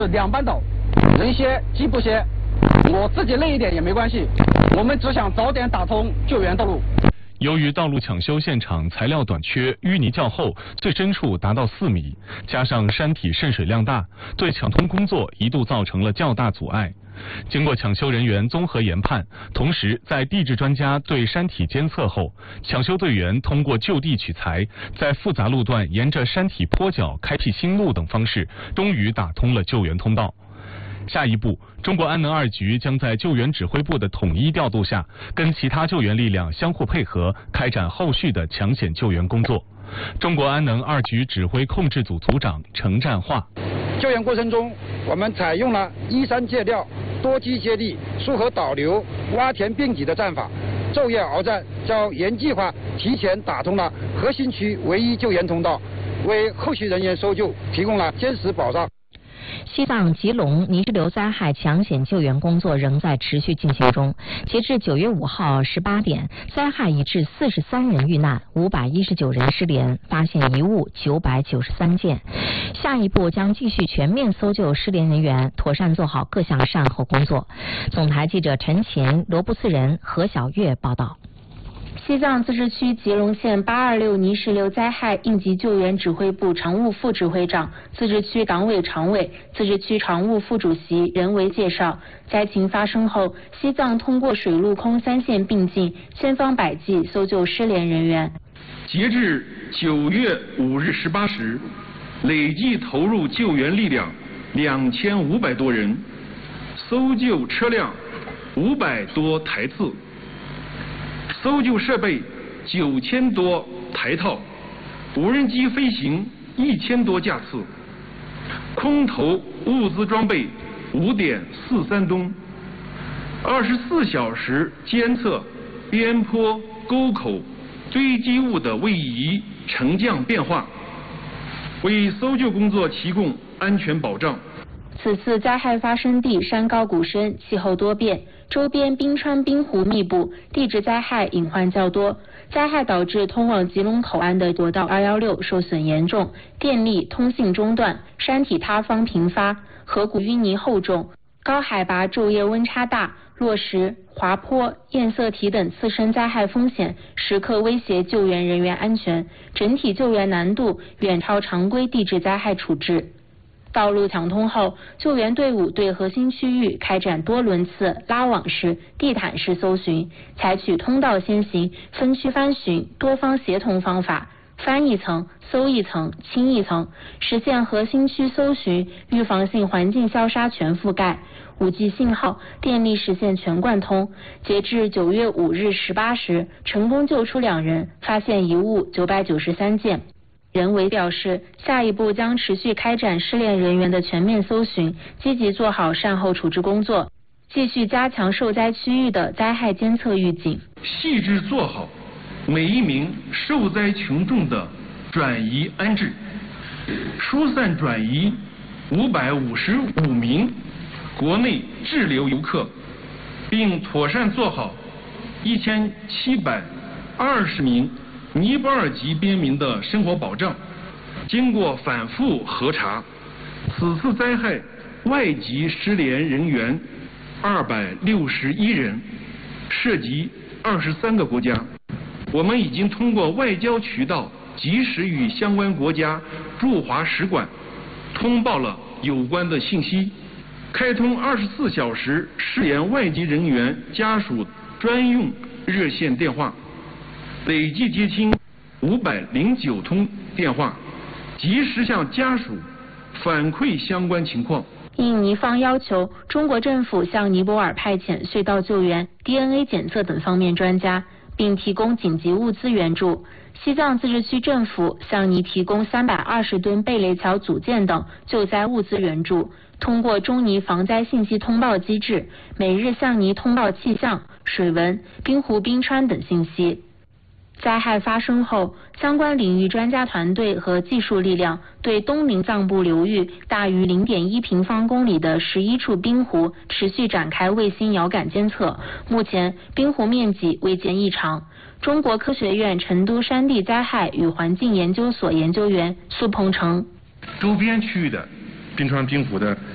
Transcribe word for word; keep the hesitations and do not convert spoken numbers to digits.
两班倒，人歇鸡不歇，我自己累一点也没关系，我们只想早点打通救援道路。 由于道路抢修现场材料短缺，淤泥较厚，最深处达到四米，加上山体渗水量大，对抢通工作一度造成了较大阻碍。经过抢修人员综合研判，同时在地质专家对山体监测后，抢修队员通过就地取材，在复杂路段沿着山体坡脚开辟新路等方式，终于打通了救援通道。下一步，中国安能二局将在救援指挥部的统一调度下，跟其他救援力量相互配合，开展后续的抢险救援工作。中国安能二局指挥控制组组长程占化： 救援过程中，我们采用了依山借料、多基接地、疏河导流、洼田并济的战法，昼夜鏖战，较原计划提前打通了核心区唯一救援通道，为后续人员搜救提供了坚实保障。 西藏吉隆泥石流灾害抢险救援工作仍在持续进行中。截至九月五号十八点，灾害已致四十三人遇难，五百一十九人失联，发现遗物九百九十三件。下一步将继续全面搜救失联人员，妥善做好各项善后工作。总台记者陈琴、罗布次仁、何小月报道。 西藏自治区吉隆县八二六泥石流灾害应急救援指挥部常务副指挥长、自治区党委常委、自治区常务副主席任维介绍，灾情发生后，西藏通过水陆空三线并进，千方百计搜救失联人员。 截至九月五日十八时，累计投入救援力量两千五百多人，搜救车辆五百多台次。搜救设备九千多台套，无人机飞行一千多架次，空投物资装备五点四三吨，二十四小时监测边坡沟口堆积物的位移沉降变化，为搜救工作提供安全保障。 此次灾害发生地山高谷深，气候多变，周边冰川冰湖密布，地质灾害隐患较多。灾害导致通往吉隆口岸的国道二一六受损严重，电力、通信中断，山体塌方频发，河谷淤泥厚重，高海拔昼夜温差大，落石、滑坡、堰塞体等次生灾害风险时刻威胁救援人员安全，整体救援难度远超常规地质灾害处置。道路抢通后，救援队伍对核心区域开展多轮次拉网式、地毯式搜寻，采取通道先行、分区翻寻、多方协同方法，翻一层、搜一层、清一层，实现核心区搜寻、预防性环境消杀全覆盖。五 G 信号、电力实现全贯通。截至九月五日十八时，成功救出两人，发现遗物九百九十三件。任维表示，下一步将持续开展失联人员的全面搜寻，积极做好善后处置工作，继续加强受灾区域的灾害监测预警， 细致做好每一名受灾群众的转移安置，疏散转移五百五十五名国内滞留游客，并妥善做好一千七百二十名尼泊尔籍边民的生活保障。经过反复核查，此次灾害外籍失联人员二百六十一人，涉及二十三个国家。我们已经通过外交渠道及时与相关国家驻华使馆通报了有关的信息，开通二十四小时失联外籍人员家属专用热线电话，累计接听五百零九通电话，及时向家属反馈相关情况。 应尼方要求，中国政府向尼泊尔派遣隧道救援、D N A 检测等方面专家，并提供紧急物资援助。西藏自治区政府向尼提供三百二十吨贝雷桥组件等救灾物资援助，通过中尼防灾信息通报机制，每日向尼通报气象、水文、冰湖冰川等信息。灾害发生后，相关领域专家团队和技术力量对东宁藏布流域大于 零点一平方公里的十一处冰湖持续展开卫星遥感监测，目前冰湖面积未见异常。中国科学院成都山地灾害与环境研究所研究员苏鹏程： 周边区域的冰川冰湖的